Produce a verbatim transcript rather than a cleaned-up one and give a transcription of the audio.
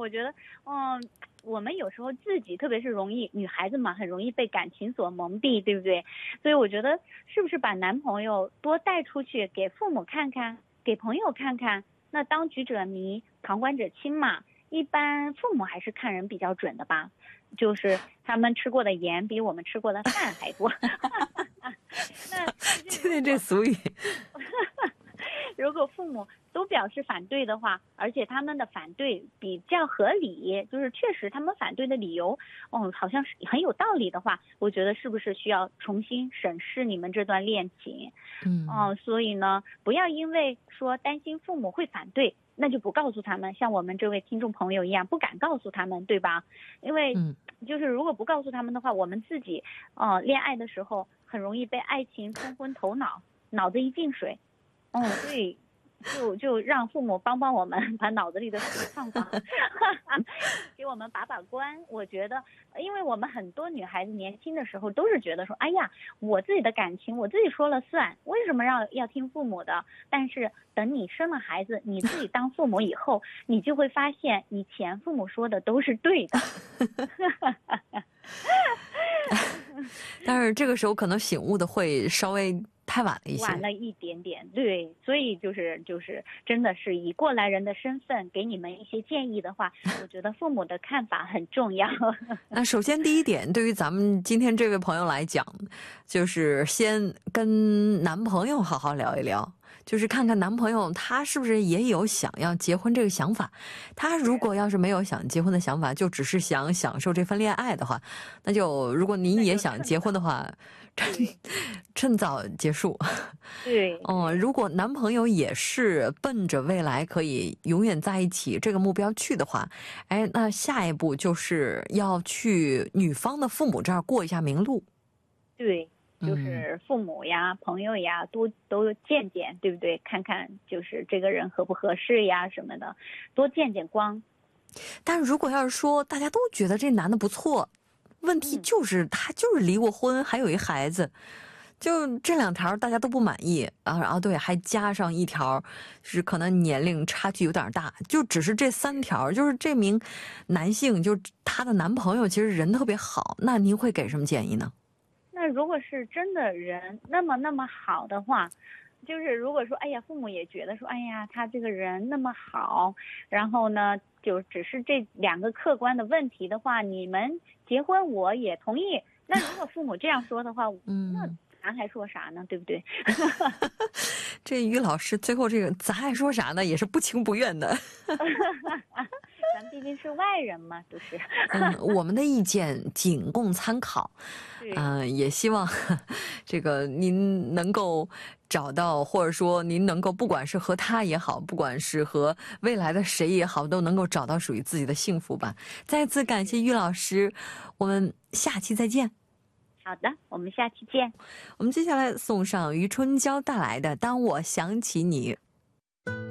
我觉得，嗯，我们有时候自己，特别是容易女孩子嘛，很容易被感情所蒙蔽，对不对？所以我觉得，是不是把男朋友多带出去，给父母看看，给朋友看看？那当局者迷，旁观者清嘛。一般父母还是看人比较准的吧，就是他们吃过的盐比我们吃过的饭还多。那今天这俗语。 如果父母都表示反对的话，而且他们的反对比较合理，就是确实他们反对的理由，哦，好像是很有道理的话，我觉得是不是需要重新审视你们这段恋情？ 嗯， 哦，所以呢，不要因为说担心父母会反对，那就不告诉他们，像我们这位听众朋友一样，不敢告诉他们，对吧？因为就是如果不告诉他们的话，我们自己，呃，恋爱的时候很容易被爱情冲昏头脑，脑子一进水。嗯，所以就就让父母帮帮我们，把脑子里的水放放，给我们把把关。我觉得，因为我们很多女孩子年轻的时候都是觉得说，哎呀，我自己的感情我自己说了算，为什么让要听父母的？但是等你生了孩子，你自己当父母以后，你就会发现以前父母说的都是对的。 但是这个时候可能醒悟的会稍微太晚了一些， 晚了一点点，对，所以就是就是真的是以过来人的身份给你们一些建议的话，我觉得父母的看法很重要。 那首先第一点，对于咱们今天这位朋友来讲，就是先跟男朋友好好聊一聊。就是看看男朋友他是不是也有想要结婚这个想法，他如果要是没有想结婚的想法，就只是想享受这份恋爱的话，那就如果您也想结婚的话，趁趁早结束。 对， 哦，如果男朋友也是奔着未来可以永远在一起这个目标去的话，哎，那下一步就是要去女方的父母这儿过一下明路。 对。就是父母呀、朋友呀，都都见见，对不对？看看就是这个人合不合适呀什么的，多见见光。 但如果要是说大家都觉得这男的不错，问题就是他就是离过婚，还有一孩子，就这两条大家都不满意啊啊！对，还加上一条是可能年龄差距有点大，就只是这三条，就是这名男性，就是他的男朋友，其实人特别好，那您会给什么建议呢？ 那如果是真的人那么那么好的话，就是如果说哎呀父母也觉得说哎呀他这个人那么好，然后呢就只是这两个客观的问题的话，你们结婚我也同意。那如果父母这样说的话，嗯，那咱还说啥呢，对不对？ 这于老师最后这个咱还说啥呢，也是不情不愿的。 咱毕竟是外人嘛，不是？ 嗯，我们的意见仅供参考。嗯、呃，也希望这个您能够找到，或者说您能够，不管是和他也好，不管是和未来的谁也好，都能够找到属于自己的幸福吧。再次感谢于老师，我们下期再见。 好的，我们下期见。 我们接下来送上余春娇带来的《当我想起你》。